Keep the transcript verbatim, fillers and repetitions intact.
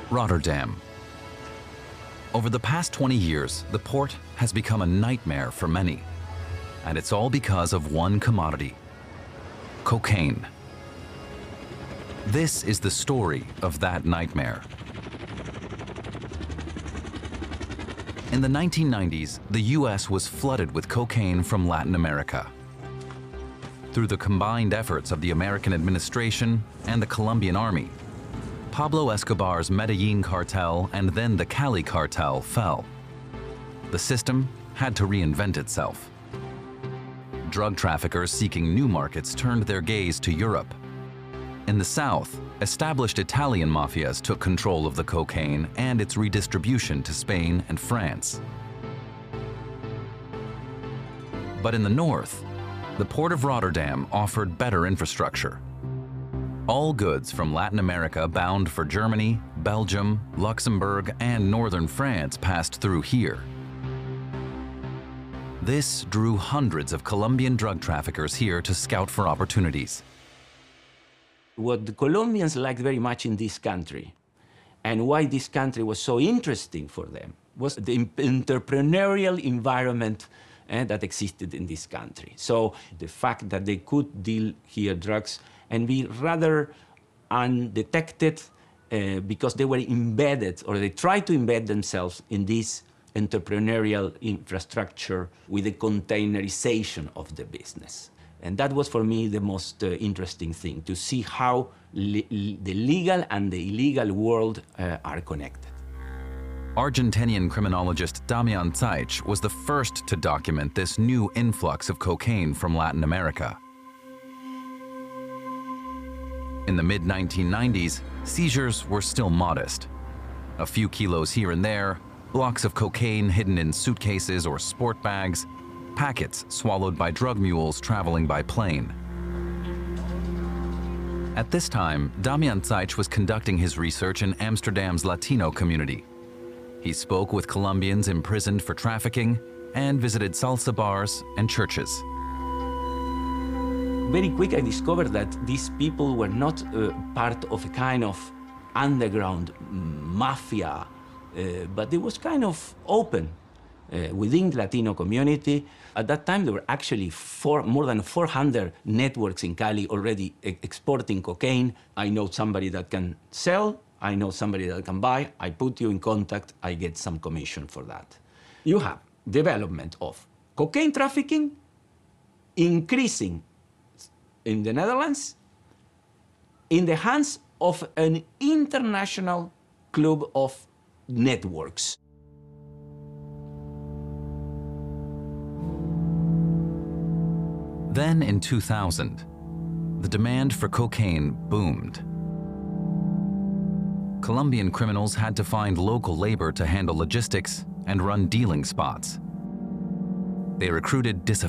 Rotterdam. Over the past twenty years, the port has become a nightmare for many. And it's all because of one commodity: cocaine. This is the story of that nightmare. In the nineteen nineties, the U S was flooded with cocaine from Latin America. Through the combined efforts of the American administration and the Colombian army, Pablo Escobar's Medellin cartel and then the Cali cartel fell. The system had to reinvent itself. Drug traffickers seeking new markets turned their gaze to Europe. In the south, established Italian mafias took control of the cocaine and its redistribution to Spain and France. But in the north, the port of Rotterdam offered better infrastructure. All goods from Latin America bound for Germany, Belgium, Luxembourg, and northern France passed through here. This drew hundreds of Colombian drug traffickers here to scout for opportunities. What the Colombians liked very much in this country, and why this country was so interesting for them, was the entrepreneurial environment eh, that existed in this country. So the fact that they could deal here drugs and be rather undetected uh, because they were embedded, or they tried to embed themselves in this entrepreneurial infrastructure with the containerization of the business. And that was, for me, the most uh, interesting thing, to see how le the legal and the illegal world uh, are connected. Argentinian criminologist Damian Zeich was the first to document this new influx of cocaine from Latin America. In the mid nineteen nineties, seizures were still modest. A few kilos here and there, blocks of cocaine hidden in suitcases or sport bags, packets swallowed by drug mules traveling by plane. At this time, Damian Zeich was conducting his research in Amsterdam's Latino community. He spoke with Colombians imprisoned for trafficking and visited salsa bars and churches. Very quick, I discovered that these people were not uh, part of a kind of underground mafia, uh, but it was kind of open uh, within the Latino community. At that time, there were actually four, more than four hundred networks in Cali already e exporting cocaine. I know somebody that can sell, I know somebody that can buy, I put you in contact, I get some commission for that. You have development of cocaine trafficking, increasing in the Netherlands, in the hands of an international club of networks. Then in two thousand, the demand for cocaine boomed. Colombian criminals had to find local labor to handle logistics and run dealing spots. They recruited disaffected